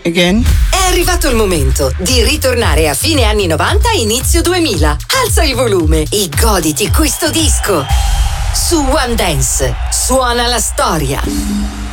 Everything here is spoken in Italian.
Again? È arrivato il momento di ritornare a fine anni 90 e inizio 2000. Alza il volume e goditi questo disco. Su One Dance suona la storia.